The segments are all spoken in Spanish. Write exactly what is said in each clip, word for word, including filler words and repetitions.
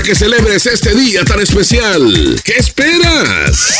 que celebres este día tan especial. ¿Qué esperas?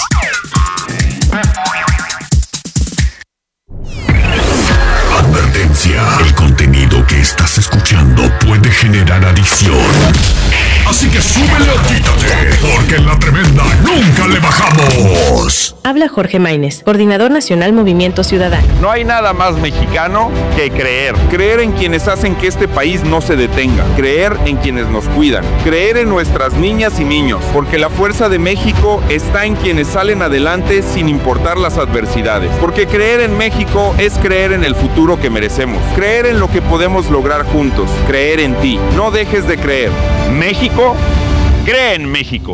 Advertencia. El contenido que estás escuchando puede generar adicción. Así que súbele o quítate, porque en La Tremenda nunca le bajamos. Habla Jorge Maínez, Coordinador Nacional Movimiento Ciudadano. No hay nada más mexicano que creer. Creer en quienes hacen que este país no se detenga. Creer en quienes nos cuidan. Creer en nuestras niñas y niños. Porque la fuerza de México está en quienes salen adelante sin importar las adversidades. Porque creer en México es creer en el futuro que merecemos. Creer en lo que podemos lograr juntos. Creer en ti. No dejes de creer. México, cree en México.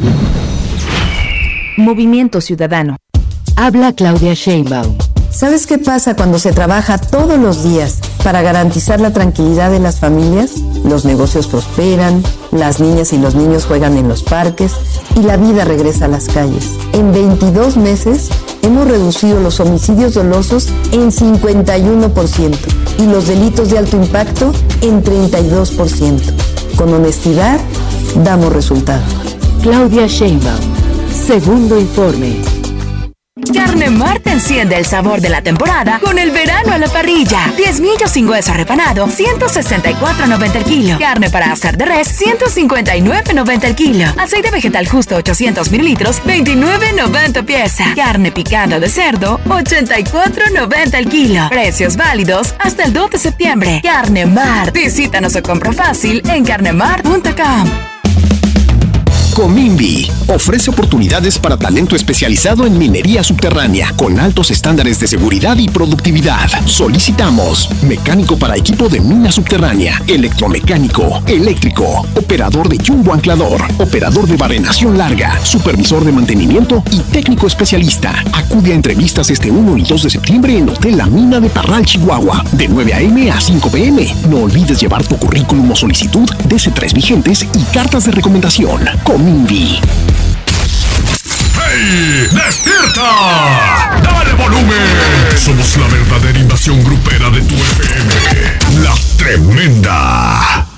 Movimiento Ciudadano. Habla Claudia Sheinbaum. ¿Sabes qué pasa cuando se trabaja todos los días para garantizar la tranquilidad de las familias? Los negocios prosperan, las niñas y los niños juegan en los parques y la vida regresa a las calles. En veintidós meses hemos reducido los homicidios dolosos en cincuenta y uno por ciento y los delitos de alto impacto en treinta y dos por ciento. Con honestidad, damos resultado. Claudia Sheinbaum. Segundo informe. Carne Mart enciende el sabor de la temporada con el verano a la parrilla. diez millos sin hueso repanado, ciento sesenta y cuatro noventa el kilo. Carne para asar de res, ciento cincuenta y nueve noventa el kilo. Aceite vegetal justo ochocientos mililitros, veintinueve noventa pieza. Carne picada de cerdo, ochenta y cuatro noventa el kilo. Precios válidos hasta el dos de septiembre. Carne Mart. Visítanos o compra fácil en carnemart punto com. Cominvi ofrece oportunidades para talento especializado en minería subterránea con altos estándares de seguridad y productividad. Solicitamos mecánico para equipo de mina subterránea, electromecánico, eléctrico, operador de jumbo anclador, operador de barrenación larga, supervisor de mantenimiento y técnico especialista. Acude a entrevistas este uno y dos de septiembre en Hotel La Mina de Parral, Chihuahua, de nueve a eme a cinco pe eme. No olvides llevar tu currículum o solicitud de C tres vigentes y cartas de recomendación. Cominvi. ¡Hey! ¡Despierta! ¡Dale volumen! Somos la verdadera invasión grupera de tu F M. La Tremenda.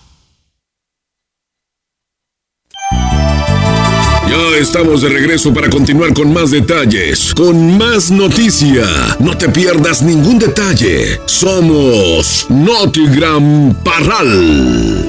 Ya estamos de regreso para continuar con más detalles, con más noticia. No te pierdas ningún detalle. Somos Notigram Parral.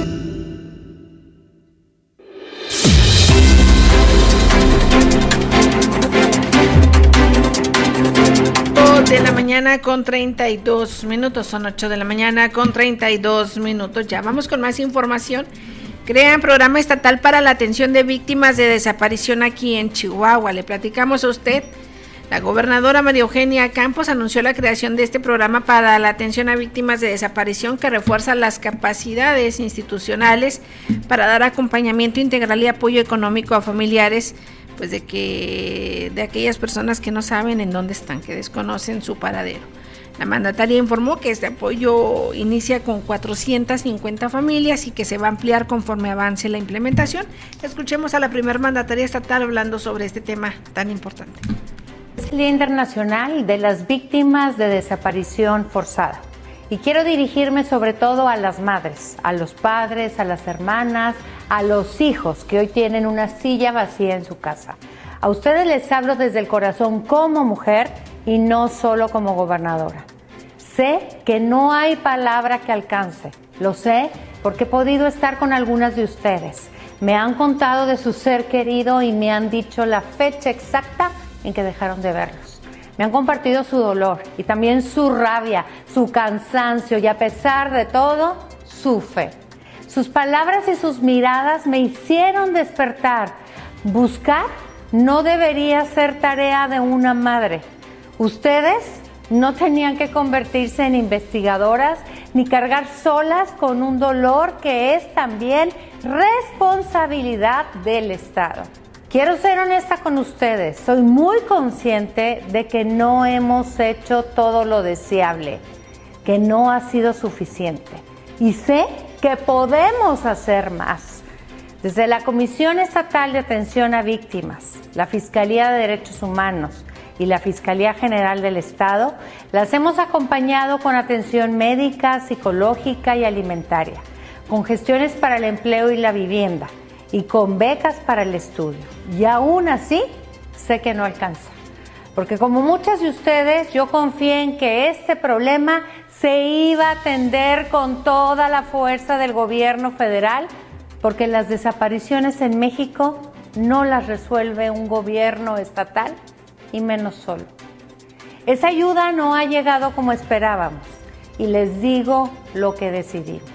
De la mañana con treinta y dos minutos, son ocho de la mañana con treinta y dos minutos. Ya vamos con más información. Crean programa estatal para la atención de víctimas de desaparición aquí en Chihuahua. Le platicamos a usted. La gobernadora María Eugenia Campos anunció la creación de este programa para la atención a víctimas de desaparición que refuerza las capacidades institucionales para dar acompañamiento integral y apoyo económico a familiares pues de que de aquellas personas que no saben en dónde están, que desconocen su paradero. La mandataria informó que este apoyo inicia con cuatrocientas cincuenta familias y que se va a ampliar conforme avance la implementación. Escuchemos a la primer mandataria estatal hablando sobre este tema tan importante. Es el Día Internacional de las Víctimas de Desaparición Forzada. Y quiero dirigirme sobre todo a las madres, a los padres, a las hermanas, a los hijos que hoy tienen una silla vacía en su casa. A ustedes les hablo desde el corazón como mujer y no solo como gobernadora. Sé que no hay palabra que alcance. Lo sé porque he podido estar con algunas de ustedes. Me han contado de su ser querido y me han dicho la fecha exacta en que dejaron de verlos. Me han compartido su dolor y también su rabia, su cansancio y a pesar de todo, su fe. Sus palabras y sus miradas me hicieron despertar. Buscar no debería ser tarea de una madre. Ustedes no tenían que convertirse en investigadoras ni cargar solas con un dolor que es también responsabilidad del Estado. Quiero ser honesta con ustedes, soy muy consciente de que no hemos hecho todo lo deseable, que no ha sido suficiente y sé que podemos hacer más. Desde la Comisión Estatal de Atención a Víctimas, la Fiscalía de Derechos Humanos y la Fiscalía General del Estado, las hemos acompañado con atención médica, psicológica y alimentaria, con gestiones para el empleo y la vivienda, y con becas para el estudio. Y aún así, sé que no alcanza. Porque como muchas de ustedes, yo confié en que este problema se iba a atender con toda la fuerza del gobierno federal, porque las desapariciones en México no las resuelve un gobierno estatal, y menos solo. Esa ayuda no ha llegado como esperábamos, y les digo lo que decidimos.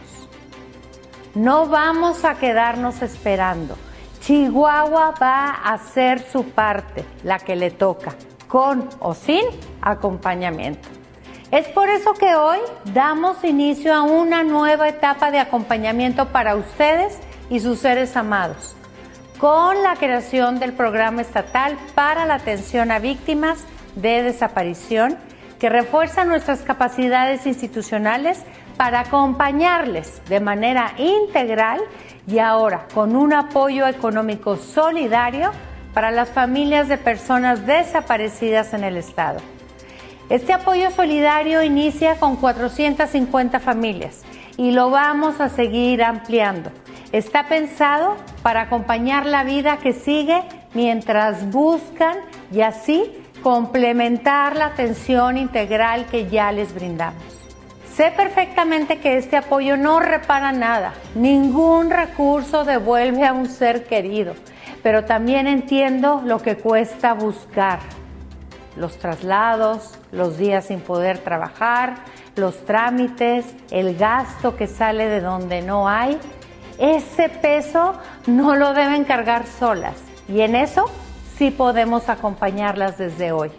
No vamos a quedarnos esperando. Chihuahua va a hacer su parte, la que le toca, con o sin acompañamiento. Es por eso que hoy damos inicio a una nueva etapa de acompañamiento para ustedes y sus seres amados, con la creación del Programa Estatal para la Atención a Víctimas de Desaparición, que refuerza nuestras capacidades institucionales para acompañarles de manera integral y ahora con un apoyo económico solidario para las familias de personas desaparecidas en el estado. Este apoyo solidario inicia con cuatrocientas cincuenta familias y lo vamos a seguir ampliando. Está pensado para acompañar la vida que sigue mientras buscan y así complementar la atención integral que ya les brindamos. Sé perfectamente que este apoyo no repara nada, ningún recurso devuelve a un ser querido, pero también entiendo lo que cuesta buscar. Los traslados, los días sin poder trabajar, los trámites, el gasto que sale de donde no hay. Ese peso no lo deben cargar solas y en eso sí podemos acompañarlas desde hoy.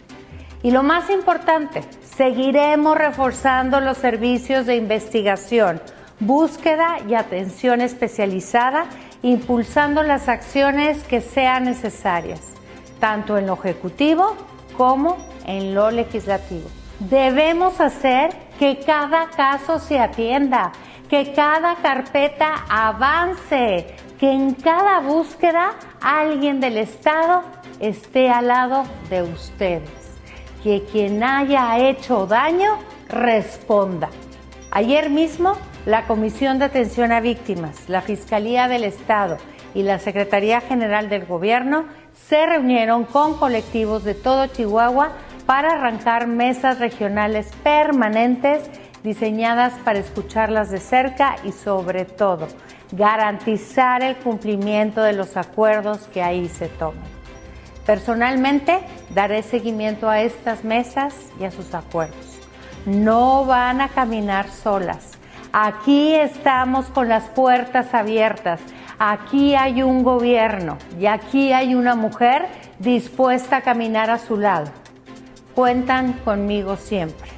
Y lo más importante, seguiremos reforzando los servicios de investigación, búsqueda y atención especializada, impulsando las acciones que sean necesarias, tanto en lo ejecutivo como en lo legislativo. Debemos hacer que cada caso se atienda, que cada carpeta avance, que en cada búsqueda alguien del Estado esté al lado de ustedes, que quien haya hecho daño responda. Ayer mismo, la Comisión de Atención a Víctimas, la Fiscalía del Estado y la Secretaría General del Gobierno se reunieron con colectivos de todo Chihuahua para arrancar mesas regionales permanentes diseñadas para escucharlas de cerca y sobre todo garantizar el cumplimiento de los acuerdos que ahí se tomen. Personalmente daré seguimiento a estas mesas y a sus acuerdos. No van a caminar solas. Aquí estamos con las puertas abiertas. Aquí hay un gobierno y aquí hay una mujer dispuesta a caminar a su lado. Cuentan conmigo siempre.